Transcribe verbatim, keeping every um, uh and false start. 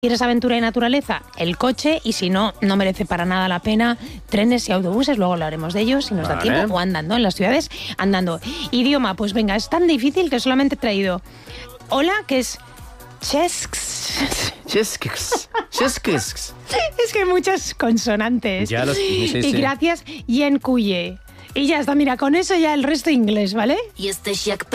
¿Quieres aventura y naturaleza? El coche, y si no, no merece para nada la pena, trenes y autobuses, luego hablaremos de ellos si nos Vale. da tiempo, o andando en las ciudades, andando. Idioma, pues venga, es tan difícil que solamente he traído hola, que es chesks. Chesks. Chesks. Es que hay muchas consonantes. Ya los- sí, sí, y sí. gracias, Yen Kuye. Y ya está, mira, con eso ya el resto inglés, ¿vale? Jesteś jak